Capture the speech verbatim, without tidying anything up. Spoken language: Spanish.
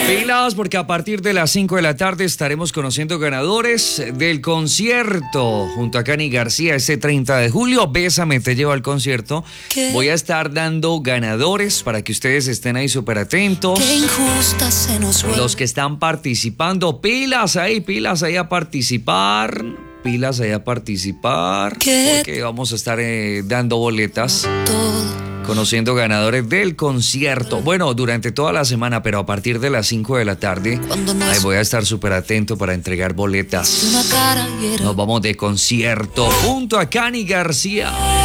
Pilas, porque a partir de las cinco de la tarde estaremos conociendo ganadores del concierto junto a Cani García este treinta de julio. Bésame, te llevo al concierto. ¿Qué? Voy a estar dando ganadores para que ustedes estén ahí súper atentos. Qué injusta se nos vuelve. Los que están participando, pilas ahí, pilas ahí a participar. Pilas ahí a participar. ¿Qué? Porque vamos a estar eh, dando boletas. Todo. Conociendo ganadores del concierto. Bueno, durante toda la semana, pero a partir de las cinco de la tarde, no ahí voy a estar súper atento para entregar boletas. Nos vamos de concierto junto a Cani García.